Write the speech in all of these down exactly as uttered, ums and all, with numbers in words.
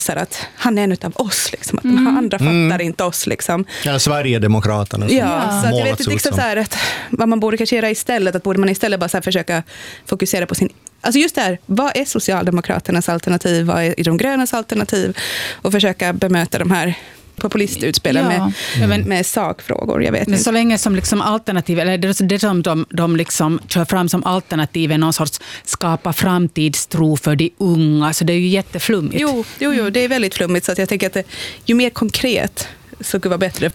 att han är en av oss liksom, att mm. de här andra fattar mm. inte oss liksom. Ja, Sverigedemokraterna. Ja, ja, så att jag vet inte liksom så här att vad man borde kanske göra istället, att borde man istället bara så här försöka fokusera på sin, alltså just det här, vad är Socialdemokraternas alternativ, vad är de grönas alternativ, och försöka bemöta de här populistutspelen ja. med, mm. med sakfrågor, jag vet men inte. Så länge som liksom alternativ, eller det, det som de, de liksom kör fram som alternativ är någon sorts skapa framtidstro för de unga, så det är ju jätteflummigt. Jo, jo, jo det är väldigt flummigt, så att jag tänker att det, ju mer konkret så skulle vara bättre.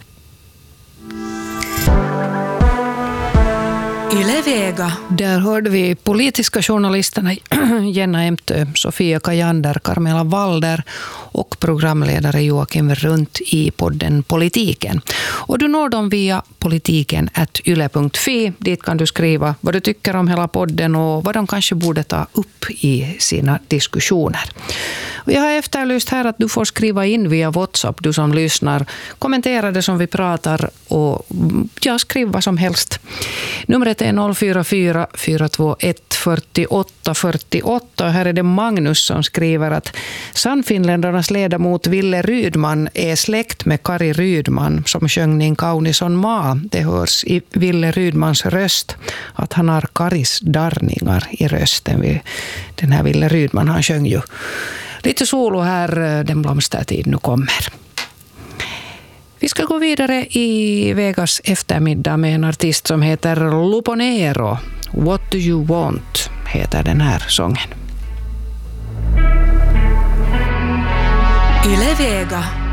Yle Vega. Där hörde vi politiska journalisterna Jenna Emtö, Sofia Kajander, Carmela Walder och programledare Joakim Runt i podden Politiken. Och du når dem via politiken at yle punkt fi. Dit kan du skriva vad du tycker om hela podden och vad de kanske borde ta upp i sina diskussioner. Och jag har efterlyst här att du får skriva in via WhatsApp, du som lyssnar. Kommentera det som vi pratar och ja, skriv vad som helst. Numret är noll fyra fyra fyra två ett fyrtioåtta fyrtioåtta. Här är det Magnus som skriver att Sannfinländarnas ledamot Ville Rydman är släkt med Kari Rydman som sjöng Niin kaunison maa. Det hörs i Ville Rydmans röst att han har Karis darningar i rösten. Den här Ville Rydman, han sjöng ju lite solo här, Den blomstertid nu kommer. Vi ska gå vidare i Vegas eftermiddag med en artist som heter Luponero. What do you want heter den här sången. Yle Vega.